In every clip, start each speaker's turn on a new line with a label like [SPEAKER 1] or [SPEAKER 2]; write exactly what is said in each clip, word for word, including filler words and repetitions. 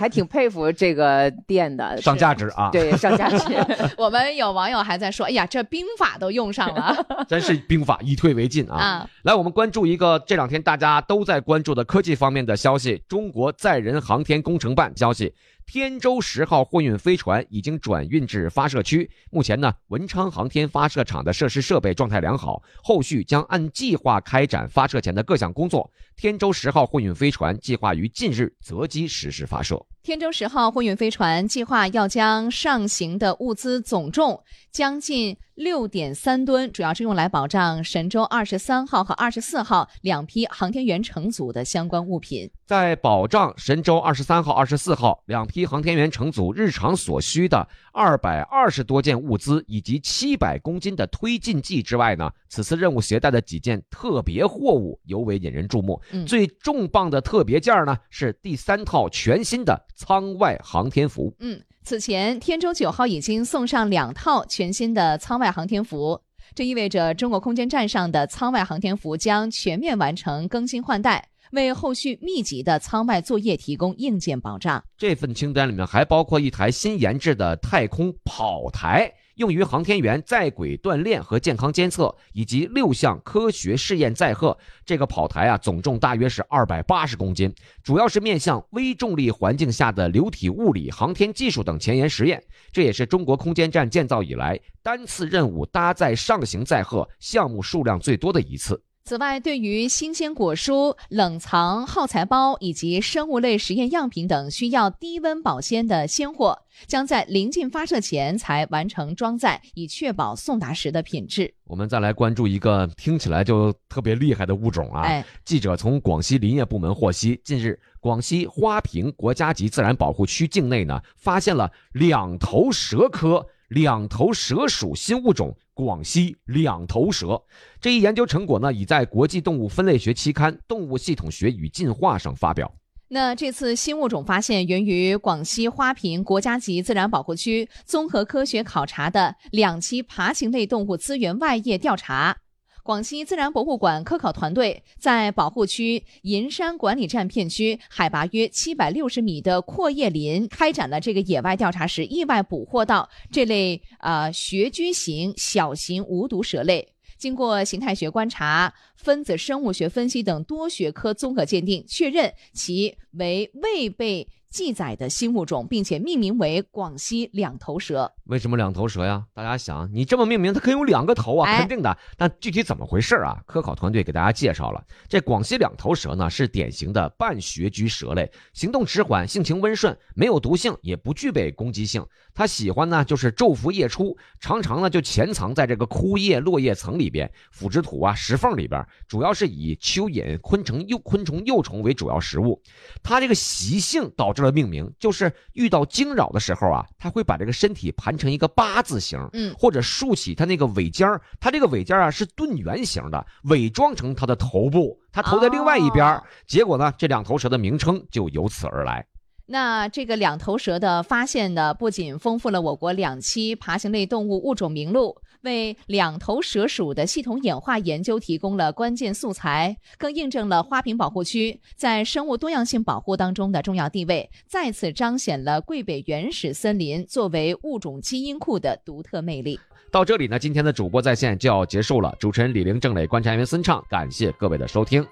[SPEAKER 1] 还挺佩服这个店的，
[SPEAKER 2] 上价值啊，
[SPEAKER 1] 对，上价值。
[SPEAKER 3] 我们有网友还在说，哎呀，这兵法都用上了，
[SPEAKER 2] 真是兵法以退为进啊！
[SPEAKER 3] 啊
[SPEAKER 2] 来，我们关注一个这两天大家都在关注的科技方面的消息，中国载人航天工程办消息。天舟十号货运飞船已经转运至发射区，目前呢，文昌航天发射场的设施设备状态良好，后续将按计划开展发射前的各项工作。天舟十号货运飞船计划于近日择机实施发射。
[SPEAKER 3] 天舟十号货运飞船计划要将上行的物资总重将近 六点三吨，主要是用来保障神舟二十三号和二十四号两批航天员乘组的相关物品。
[SPEAKER 2] 在保障神舟二十三号、二十四号两批航天员乘组日常所需的二百二十多件物资以及七百公斤的推进剂之外呢，此次任务携带的几件特别货物尤为引人注目。
[SPEAKER 3] 嗯、
[SPEAKER 2] 最重磅的特别件呢是第三套全新的舱外航天服。
[SPEAKER 3] 嗯，此前天舟九号已经送上两套全新的舱外航天服，这意味着中国空间站上的舱外航天服将全面完成更新换代，为后续密集的舱外作业提供硬件保障。
[SPEAKER 2] 这份清单里面还包括一台新研制的太空跑台，用于航天员在轨锻炼和健康监测，以及六项科学试验载荷。这个跑台啊，总重大约是二百八十公斤，主要是面向微重力环境下的流体物理、航天技术等前沿实验。这也是中国空间站建造以来单次任务搭载上行载荷项目数量最多的一次。
[SPEAKER 3] 此外，对于新鲜果蔬、冷藏耗材包以及生物类实验样品等需要低温保鲜的鲜货，将在临近发射前才完成装载，以确保送达时的品质。
[SPEAKER 2] 我们再来关注一个听起来就特别厉害的物种啊！
[SPEAKER 3] 哎，
[SPEAKER 2] 记者从广西林业部门获悉，近日广西花坪国家级自然保护区境内呢，发现了两头蛇科两头蛇属新物种广西两头蛇。这一研究成果呢，已在国际动物分类学期刊《动物系统学与进化》上发表。
[SPEAKER 3] 那这次新物种发现源于广西花坪国家级自然保护区综合科学考察的两期爬行类动物资源外业调查。广西自然博物馆科考团队在保护区银山管理站片区海拔约七百六十米的阔叶林开展了这个野外调查时，意外捕获到这类呃穴居型小型无毒蛇类。经过形态学观察、分子生物学分析等多学科综合鉴定，确认其为未被记载的新物种，并且命名为广西两头蛇。
[SPEAKER 2] 为什么两头蛇呀？大家想，你这么命名，它可以有两个头啊，
[SPEAKER 3] 哎、
[SPEAKER 2] 肯定的。但具体怎么回事啊？科考团队给大家介绍了，这广西两头蛇呢是典型的半穴居蛇类，行动迟缓，性情温顺，没有毒性，也不具备攻击性。它喜欢呢就是昼伏夜出，常常呢就潜藏在这个枯叶落叶层里边、腐殖土啊、石缝里边，主要是以蚯蚓、昆虫幼昆虫幼虫为主要食物。它这个习性导致了命名，就是遇到惊扰的时候啊，它会把这个身体盘成一个八字形，
[SPEAKER 3] 嗯，
[SPEAKER 2] 或者竖起它那个尾尖儿，它这个尾尖啊是盾圆形的，伪装成它的头部，它头在另外一边、哦、结果呢，这两头蛇的名称就由此而来。
[SPEAKER 3] 那这个两头蛇的发现呢，不仅丰富了我国两栖爬行类动物物种名录，为两头蛇属的系统演化研究提供了关键素材，更印证了花坪保护区在生物多样性保护当中的重要地位，再次彰显了桂北原始森林作为物种基因库的独特魅力。
[SPEAKER 2] 到这里呢，今天的主播在线就要结束了。主持人李玲、郑磊、观察员孙畅，感谢各位的收听。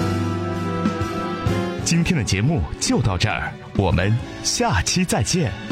[SPEAKER 4] 今天的节目就到这儿，我们下期再见。